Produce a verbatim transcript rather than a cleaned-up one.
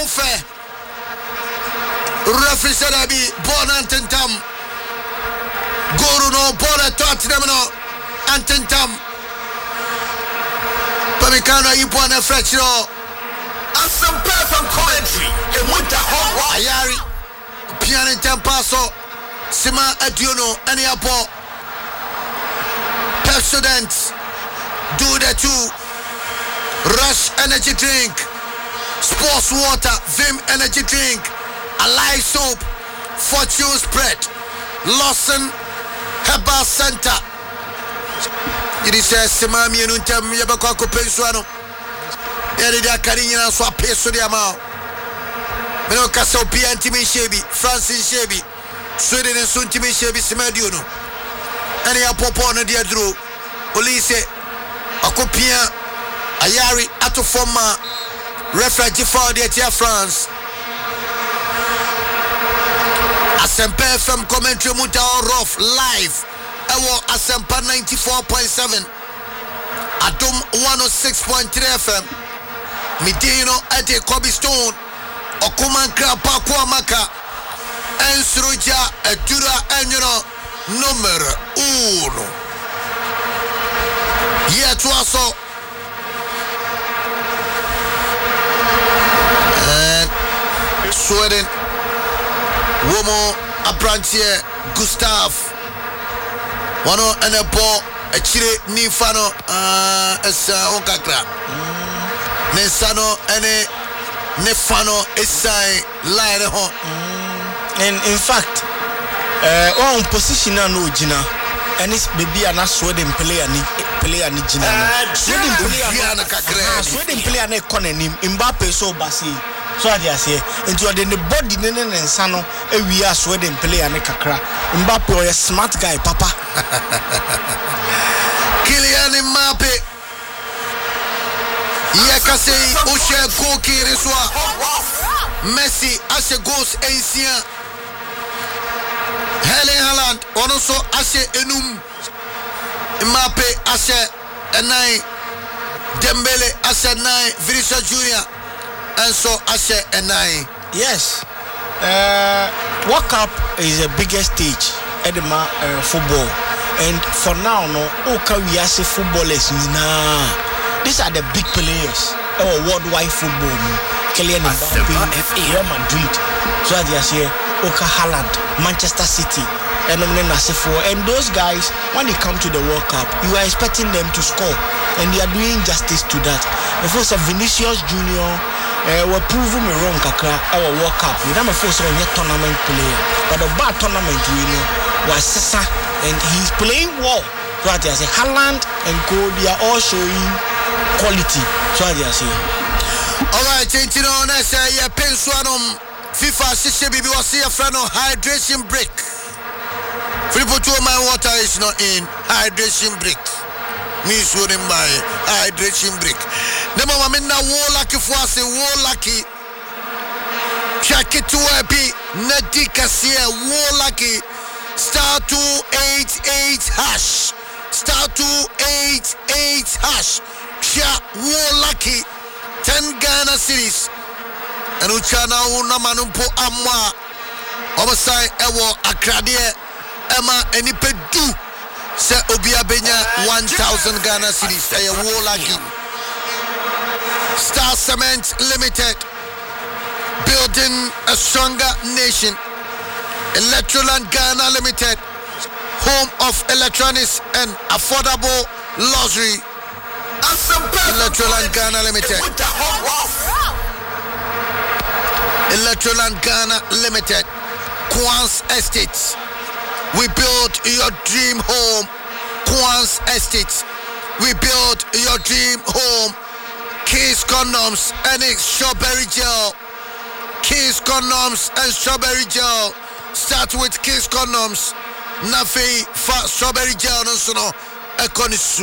unfair. Referee said I be born antentam. Guru no ball at Tottenham no antentam. Pamikano Ibuan and Fracture. And some perfect commentary. And with the whole Ayari Piano Tempaso Sima Adiono and Yapo Pepsodent do the two. Rush energy drink, sports water, Vim energy drink, Alive soap, Fortune spread, Lawson Herbal Center. It is a Simami and Untem Yabako Pensuano. Yadida Carina Swap Peso de Amao. Meno Casso Piantimi Shebi, Francis Shebi, Sweden and Suntimi Shebi Simadiono. Any Apopona Diadru, Police, Akopia. Ayari ato former refugee for the Air France. Asempa F M commentary muta rough live. Ewo Asempa ninety-four point seven. Adum one oh six point three F M. Midino Ede Kobe Stone. Okuman Krapa Kwamaka. Ensruja Edura Enyino numero uno. Yeah, to also. Sweden Womo Apprentice Gustav Wano and a ball a chile Nifano uh as Okakra Nesano and a Nefano Esai line home. And in fact, uh on position no Gina and it's baby and a Sweden player ni player ni Gina. Sweden player na kakra Sweden player na konenim Mbappe so basi. So I just say, into the body and sano, a we are Sweden player and kakra. Mbappe or a smart guy, Papa. Kylian Mbappe. Yakase Oshe Koki Reswa. Messi Ashe goes Asia. Helen Haaland also Ashe Enum. Mbappe Ashe Enai. Dembele Ashe Nai. Vinicius Junior And so Ashe and I. Yes. Uh, World Cup is the biggest stage at the uh, football. And for now, no, okay, we are footballers. Nah, these are the big players. Our worldwide football. No? Kylian Mbappe, Real Madrid. So as you say, Oka Haaland, Manchester City. And and those guys, when they come to the World Cup, you are expecting them to score. And they are doing justice to that. The first of Vinicius Junior Uh, we're proving me wrong, Kakra, our World Cup. We don't have a force on your tournament player, but the bad tournament, you know, was Sessa, and he's playing well. So I say, Haaland and Co, they are all showing quality. So I say, all right, you know, I say, yeah, Pensuanum, FIFA, Sisha, Bibi, was here, friend of hydration break. Triple two, my water is not in hydration break. Miss wouldn't buy hydration break. Never mind now. War lucky for us. War lucky. Check it to happy. Nadika see war lucky. Star two eight eight hash. Star two eight eight hash. Sha war lucky. Ten Ghana cities. And uchana una manumpo amwa. Omasai ewo akradie. Emma enipedu. Se Obia Benya one thousand Ghana cities. Say a war lucky. Star Cement Limited. Building a stronger nation. Electroland Ghana Limited. Home of electronics and affordable luxury. Electroland Ghana Limited. Electroland Ghana Limited. Quans Estates. We build your dream home. Quans Estates. We build your dream home. Kiss condoms and strawberry gel. Kiss condoms and strawberry gel. Start with Kiss condoms. Nafi fa strawberry gel no so no.